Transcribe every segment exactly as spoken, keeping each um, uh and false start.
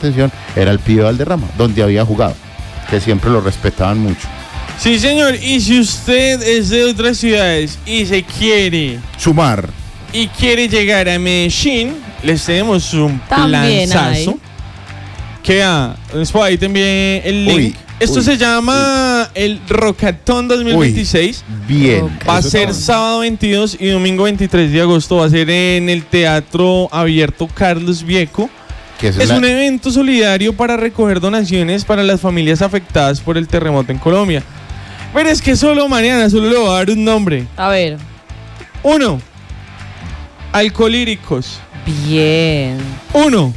atención era el Pío Valderrama, donde había jugado, que siempre lo respetaban mucho. Sí, señor, y si usted es de otras ciudades y se quiere sumar y quiere llegar a Medellín, les tenemos un También planzazo. hay. Que ah, después ahí te envié el link. Uy, Esto uy, se llama uy. el Rockatón dos mil veintiséis. Uy, bien. Va a Eso ser está sábado veintidós y domingo veintitrés de agosto. Va a ser en el Teatro Abierto Carlos Vieco. Que es Es la- un evento solidario para recoger donaciones para las familias afectadas por el terremoto en Colombia. Pero es que solo mañana, solo le voy a dar un nombre. A ver. Uno, Alcolíricos. Bien. Uno,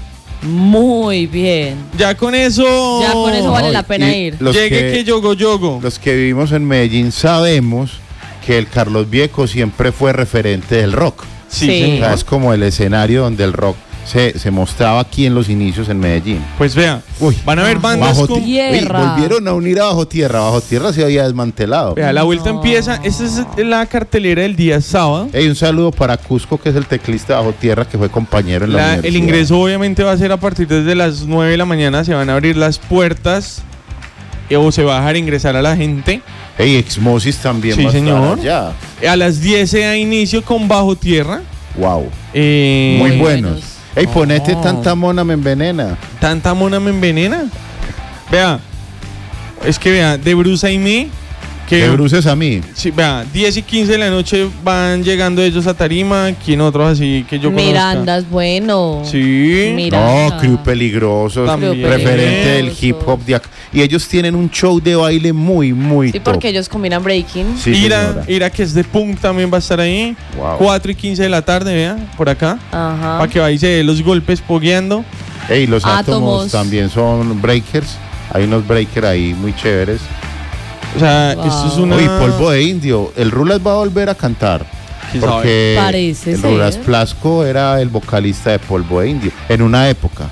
Muy bien. ya con eso. Ya con eso vale No, la pena y ir. los Llegue que yogo yogo. Los que vivimos en Medellín sabemos que el Carlos Vieco siempre fue referente del rock. Sí, Sí. O señor. sea, es como el escenario donde el rock se, se mostraba aquí en los inicios en Medellín. Pues vea, Uy, van a ver bandas Bajo con... Ti- Tierra. Uy, volvieron a unir a Bajo Tierra. Bajo Tierra se había desmantelado. Vea, la vuelta No. empieza. Esta es la cartelera del día sábado. Hey, un saludo para Cusco, que es el teclista de Bajo Tierra, que fue compañero en la, La- el universidad. ingreso obviamente va a ser a partir desde las nueve de la mañana. Se van a abrir las puertas eh, o se va a dejar ingresar a la gente. Hey, Exmosis también Sí, va a estar señor. allá. A las diez se da inicio con Bajo Tierra. Wow. Eh, Muy Muy buenos. buenos. Hey, ponete Oh. tanta mona me envenena. Tanta mona me envenena. Vea, es que vea, de Bruce Aimee, que Que bruces a mí. sí, vea, diez y quince de la noche van llegando ellos a tarima, quien otros así que yo conozca. Miranda es bueno. Sí. Miranda. No, Crew Peligrosos, También. referente del hip hop de acá. Y ellos tienen un show de baile muy, muy Sí, top. porque ellos combinan breaking. Sí, Ira, señora. Ira, que es de punk, también va a estar ahí. Wow. cuatro y quince de la tarde, vea, por acá. Ajá. Para que vaya y se dé los golpes pogueando. Ey, los átomos. Átomos. también son breakers. Hay unos breakers ahí muy chéveres. O sea, Wow. esto es una... Uy, Polvo de Indio. El Rulas va a volver a cantar. ¿Quién sabe? Porque Parece el ser. Rulas Plasco era el vocalista de Polvo de Indio. En una época.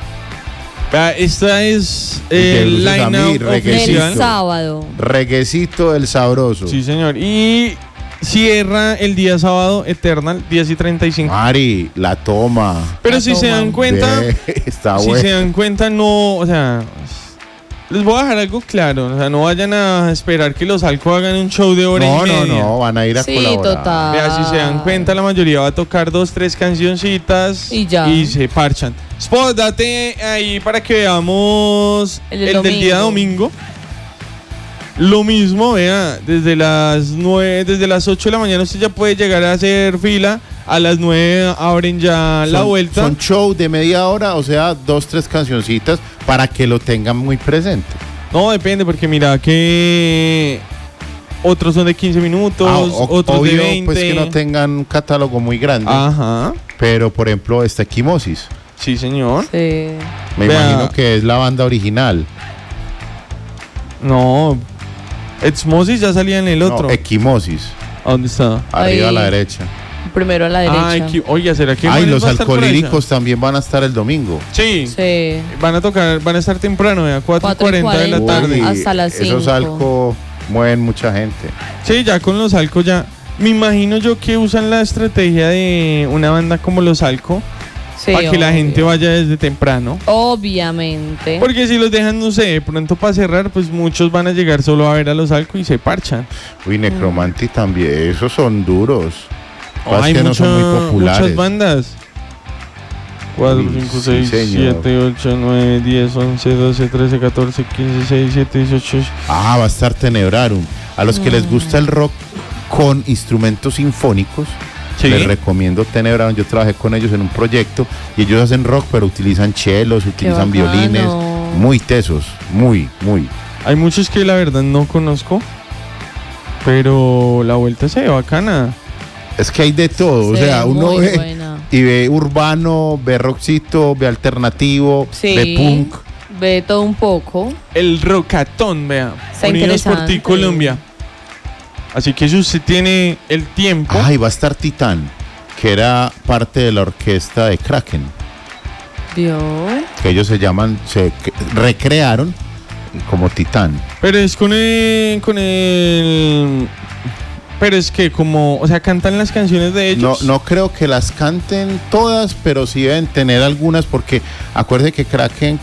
Vea, esta es Y que el luces a mí, line-up reggae. Del oficial. sábado. Reguecito el sabroso. Sí, señor. Y cierra el día sábado Eternal, diez y treinta y cinco. Mari, la toma. Pero La si se toma. dan cuenta, Ve, está si bueno. se dan cuenta, no, o sea, les voy a dejar algo claro. O sea, no vayan a esperar que los Alco hagan un show de hora No, y no, media. no, van a ir a Sí, colaborar. total. Vea, si se dan cuenta, la mayoría va a tocar dos, tres cancioncitas Y ya. y se parchan. Spot, date ahí para que veamos El el, del del día domingo. Lo mismo, vea, desde las nueve, desde las ocho de la mañana usted ya puede llegar a hacer fila. A las nueve abren ya la Son- vuelta. Son show de media hora, o sea, dos, tres cancioncitas para que lo tengan muy presente. No, depende, porque mira que otros son de quince minutos, Ah, o- otros obvio, de veinte. pues que no tengan un catálogo muy grande. Ajá, Pero, por ejemplo, esta Equimosis. sí, señor. Sí. Me Vea. imagino que es la banda original. No, Exmosis ya salía en el otro. No, Equimosis. ¿A dónde está? Arriba Ahí. a la derecha. Primero a la derecha. Ah, equi- oye, ¿será que Ay, Juanes los va a estar por allá? alcolíricos también van a estar el domingo. Sí, Sí. van a tocar, van a estar temprano, a cuatro y cuatro y cuarenta de la cuarenta. tarde. Uy, Hasta las Esos cinco. alco mueven mucha gente. Sí, ya con los Alco ya. Me imagino yo que usan la estrategia de una banda como los Alco Sí, para que la obvio. gente vaya desde temprano. Obviamente. Porque si los dejan, no sé, de pronto para cerrar, pues muchos van a llegar solo a ver a los Alco y se parchan. Uy, Necromanti también. Esos son duros. Pasa Hay que no mucha- son muy populares. muchas bandas. cuatro, Uy, cinco, sí, seis, señor. siete, ocho, nueve, diez, once, doce, trece, catorce, quince, dieciséis, diecisiete, dieciocho. Ah, va a estar Tenebrarum. A los que les Mm. gusta el rock con instrumentos sinfónicos, Sí. les recomiendo Tenebrarum. Yo trabajé con ellos en un proyecto y ellos hacen rock, pero utilizan chelos, utilizan bacano. violines. Muy tesos, muy, muy. Hay muchos que la verdad no conozco, pero la vuelta se ve bacana. Es que hay de todo. O Se sea, ve uno muy ve buena. y ve urbano, ve rockcito, ve alternativo, Sí. ve punk. Ve todo un poco. El Rockatón, vea. Está Unidos por ti, interesante. Colombia. Así que si usted tiene el tiempo. Ay, va a estar Titán, que era parte de la orquesta de Kraken. Vio. Que ellos se llaman, se c- recrearon como Titán. Pero es con el, con el. Pero es que como, o sea, cantan las canciones de No, ellos. no creo que las canten todas, pero sí deben tener algunas, porque acuérdate que Kraken